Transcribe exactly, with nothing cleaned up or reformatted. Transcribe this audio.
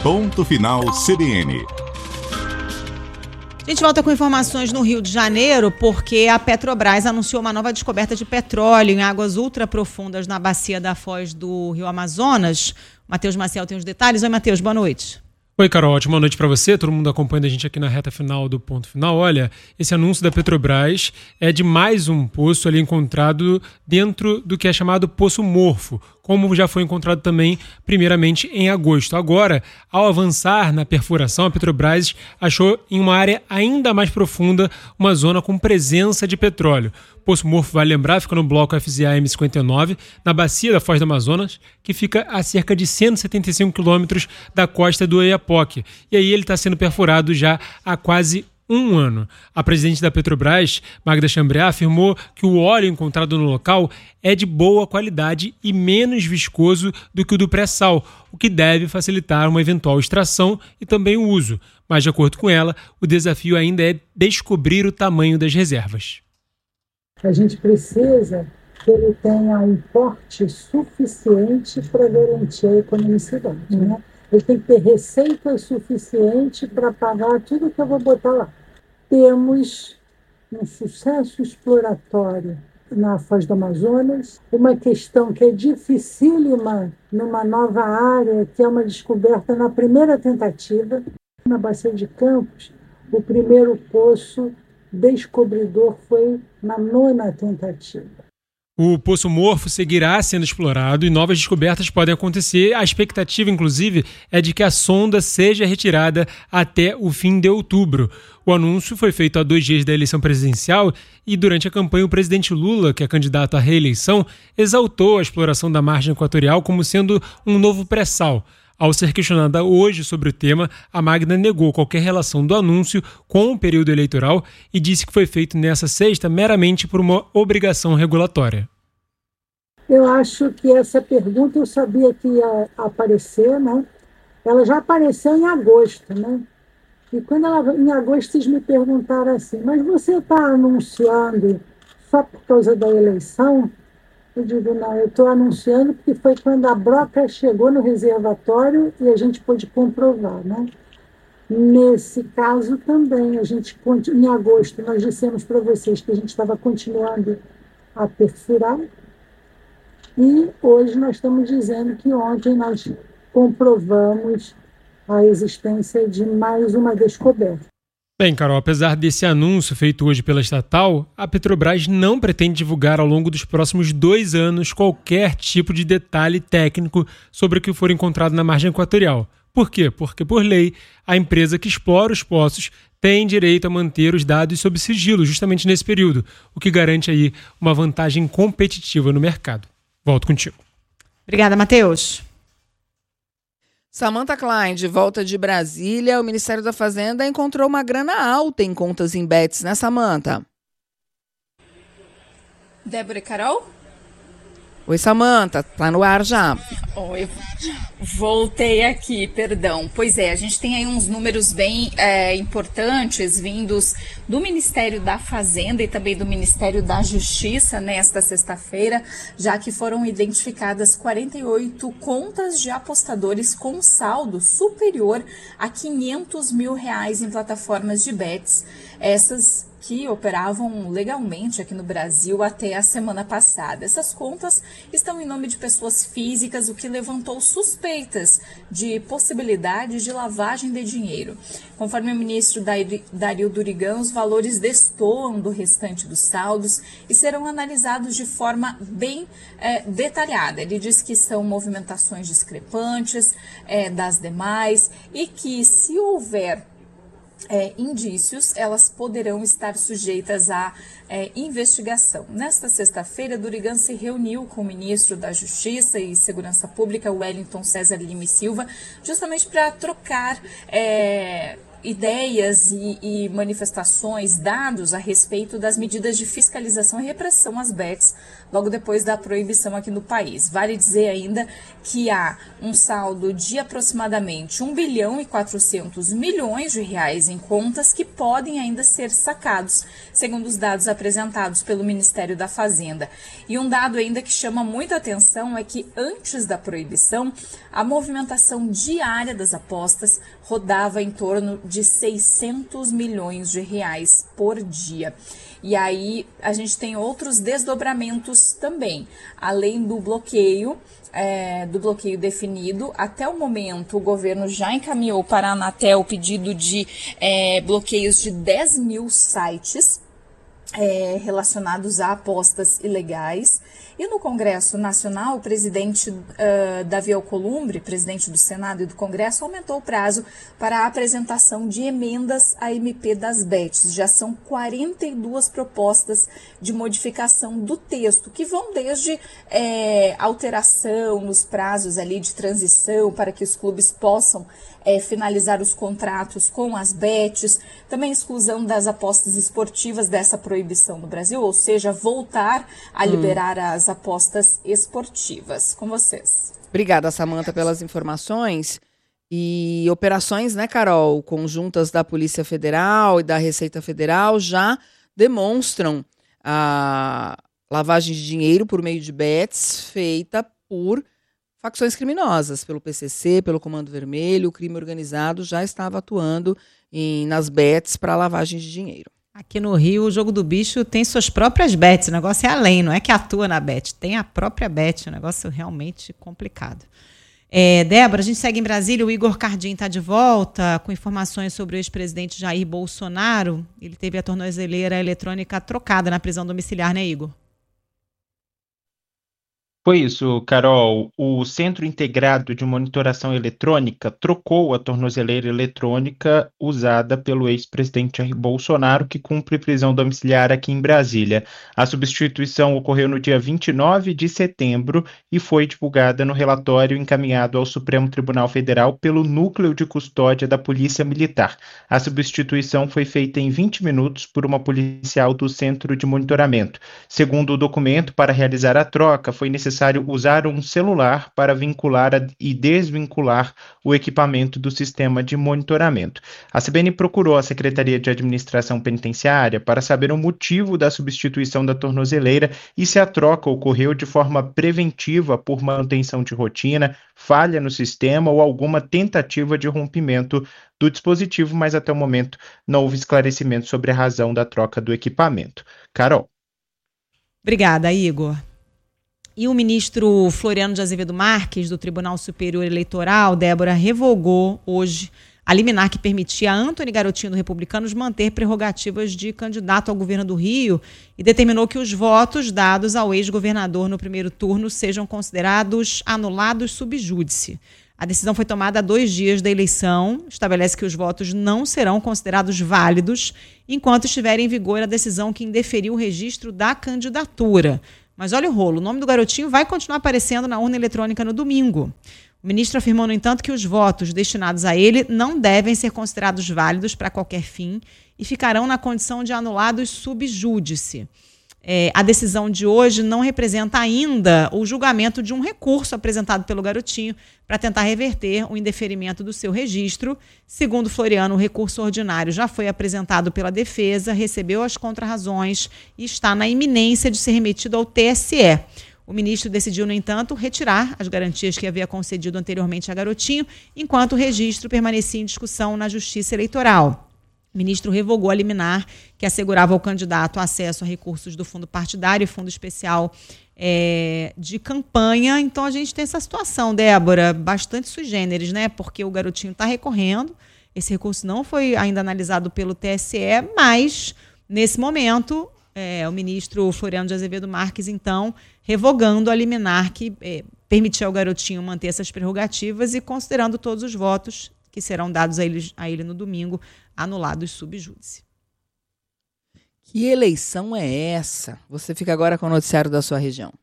Ponto Final C B N. A gente volta com informações no Rio de Janeiro, porque a Petrobras anunciou uma nova descoberta de petróleo em águas ultraprofundas na bacia da foz do Rio Amazonas. Matheus Maciel tem os detalhes. Oi, Matheus, boa noite. Oi, Carol, ótima noite para você, todo mundo acompanhando a gente aqui na reta final do Ponto Final. Olha, esse anúncio da Petrobras é de mais um poço ali encontrado dentro do que é chamado Poço Morfo, como já foi encontrado também primeiramente em agosto. Agora, ao avançar na perfuração, a Petrobras achou em uma área ainda mais profunda uma zona com presença de petróleo. Poço Morfo, vale lembrar, fica no bloco F Z A M cinquenta e nove, na bacia da Foz do Amazonas, que fica a cerca de cento e setenta e cinco quilômetros da costa do Oiapoque. E aí ele está sendo perfurado já há quase um ano. A presidente da Petrobras, Magda Chambriard, afirmou que o óleo encontrado no local é de boa qualidade e menos viscoso do que o do pré-sal, o que deve facilitar uma eventual extração e também o uso. Mas, de acordo com ela, o desafio ainda é descobrir o tamanho das reservas. A gente precisa que ele tenha um porte suficiente para garantir a economicidade, né? Ele tem que ter receita suficiente para pagar tudo que eu vou botar lá. Temos um sucesso exploratório na Foz do Amazonas, uma questão que é dificílima numa nova área, que é uma descoberta na primeira tentativa, na Bacia de Campos. O primeiro poço descobridor foi na nona tentativa. O Poço Morfo seguirá sendo explorado e novas descobertas podem acontecer. A expectativa, inclusive, é de que a sonda seja retirada até o fim de outubro. O anúncio foi feito há dois dias da eleição presidencial e, durante a campanha, o presidente Lula, que é candidato à reeleição, exaltou a exploração da margem equatorial como sendo um novo pré-sal. Ao ser questionada hoje sobre o tema, a Magda negou qualquer relação do anúncio com o período eleitoral e disse que foi feito nessa sexta meramente por uma obrigação regulatória. Eu acho que essa pergunta eu sabia que ia aparecer, né? Ela já apareceu em agosto, né? E quando ela, em agosto vocês me perguntaram assim, mas você está anunciando só por causa da eleição? Eu digo, não, eu estou anunciando porque foi quando a broca chegou no reservatório e a gente pôde comprovar, né? Nesse caso também, a gente, em agosto, nós dissemos para vocês que a gente estava continuando a perfurar e hoje nós estamos dizendo que ontem nós comprovamos a existência de mais uma descoberta. Bem, Carol, apesar desse anúncio feito hoje pela estatal, a Petrobras não pretende divulgar ao longo dos próximos dois anos qualquer tipo de detalhe técnico sobre o que for encontrado na margem equatorial. Por quê? Porque, por lei, a empresa que explora os poços tem direito a manter os dados sob sigilo justamente nesse período, o que garante aí uma vantagem competitiva no mercado. Volto contigo. Obrigada, Matheus. Samantha Klein, de volta de Brasília, o Ministério da Fazenda encontrou uma grana alta em contas em bets, né, Samantha? Débora e Carol? Oi, Samantha, tá no ar já. Oi, voltei aqui, perdão. Pois é, a gente tem aí uns números bem é, importantes vindos do Ministério da Fazenda e também do Ministério da Justiça nesta sexta-feira, já que foram identificadas quarenta e oito contas de apostadores com saldo superior a quinhentos mil reais em plataformas de bets. Essas que operavam legalmente aqui no Brasil até a semana passada. Essas contas estão em nome de pessoas físicas, o que levantou suspeitas de possibilidades de lavagem de dinheiro. Conforme o ministro Dario Durigan, os valores destoam do restante dos saldos e serão analisados de forma bem é, detalhada. Ele diz que são movimentações discrepantes é, das demais e que, se houver É, indícios, elas poderão estar sujeitas à é, investigação. Nesta sexta-feira, Durigan se reuniu com o ministro da Justiça e Segurança Pública, Wellington César Lima e Silva, justamente para trocar é, ideias e, e manifestações, dados a respeito das medidas de fiscalização e repressão às bets logo depois da proibição aqui no país. Vale dizer ainda que há um saldo de aproximadamente um bilhão e quatrocentos milhões de reais em contas que podem ainda ser sacados, segundo os dados apresentados pelo Ministério da Fazenda. E um dado ainda que chama muita atenção é que antes da proibição, a movimentação diária das apostas rodava em torno de seiscentos milhões de reais por dia. E aí a gente tem outros desdobramentos também, além do bloqueio, é, do bloqueio definido. Até o momento, o governo já encaminhou para a Anatel o pedido de é, bloqueios de dez mil sites é, relacionados a apostas ilegais. E no Congresso Nacional, o presidente uh, Davi Alcolumbre, presidente do Senado e do Congresso, aumentou o prazo para a apresentação de emendas à M P das bets. Já são quarenta e duas propostas de modificação do texto, que vão desde é, alteração nos prazos ali de transição para que os clubes possam é, finalizar os contratos com as bets, também exclusão das apostas esportivas dessa proibição no Brasil, ou seja, voltar a liberar hum. as apostas esportivas. Com vocês. Obrigada, Samanta, pelas informações. E operações, né, Carol, conjuntas da Polícia Federal e da Receita Federal já demonstram a lavagem de dinheiro por meio de bets feita por facções criminosas, pelo P C C, pelo Comando Vermelho. O crime organizado já estava atuando em, nas bets para lavagem de dinheiro. Aqui no Rio, o Jogo do Bicho tem suas próprias bets, o negócio é além, não é que atua na bet, tem a própria bet, um negócio realmente complicado. É, Débora, a gente segue em Brasília, o Igor Cardim está de volta com informações sobre o ex-presidente Jair Bolsonaro. Ele teve a tornozeleira eletrônica trocada na prisão domiciliar, né, Igor? Foi isso, Carol. O Centro Integrado de Monitoração Eletrônica trocou a tornozeleira eletrônica usada pelo ex-presidente Jair Bolsonaro, que cumpre prisão domiciliar aqui em Brasília. A substituição ocorreu no dia vinte e nove de setembro e foi divulgada no relatório encaminhado ao Supremo Tribunal Federal pelo Núcleo de Custódia da Polícia Militar. A substituição foi feita em vinte minutos por uma policial do Centro de Monitoramento. Segundo o documento, para realizar a troca, foi necessário necessário usar um celular para vincular e desvincular o equipamento do sistema de monitoramento. A C B N procurou a Secretaria de Administração Penitenciária para saber o motivo da substituição da tornozeleira e se a troca ocorreu de forma preventiva por manutenção de rotina, falha no sistema ou alguma tentativa de rompimento do dispositivo, mas até o momento não houve esclarecimento sobre a razão da troca do equipamento. Carol. Obrigada, Igor. E o ministro Floriano de Azevedo Marques, do Tribunal Superior Eleitoral, Débora, revogou hoje a liminar que permitia a Antony Garotinho do Republicanos manter prerrogativas de candidato ao governo do Rio e determinou que os votos dados ao ex-governador no primeiro turno sejam considerados anulados sub júdice. A decisão foi tomada há dois dias da eleição, estabelece que os votos não serão considerados válidos enquanto estiver em vigor a decisão que indeferiu o registro da candidatura. Mas olha o rolo, o nome do garotinho vai continuar aparecendo na urna eletrônica no domingo. O ministro afirmou, no entanto, que os votos destinados a ele não devem ser considerados válidos para qualquer fim e ficarão na condição de anulados sub júdice. É, a decisão de hoje não representa ainda o julgamento de um recurso apresentado pelo garotinho para tentar reverter o indeferimento do seu registro. Segundo Floriano, o recurso ordinário já foi apresentado pela defesa, recebeu as contrarrazões e está na iminência de ser remetido ao T S E. O ministro decidiu, no entanto, retirar as garantias que havia concedido anteriormente a garotinho, enquanto o registro permanecia em discussão na Justiça Eleitoral. O ministro revogou a liminar que assegurava ao candidato acesso a recursos do fundo partidário e fundo especial é, de campanha. Então a gente tem essa situação, Débora, bastante sui generis, né? Porque o garotinho está recorrendo, esse recurso não foi ainda analisado pelo T S E, mas nesse momento é, o ministro Floriano de Azevedo Marques, então, revogando a liminar que é, permitia ao garotinho manter essas prerrogativas e considerando todos os votos que serão dados a ele, a ele no domingo, anulados sub júdice. Que eleição é essa? Você fica agora com o noticiário da sua região.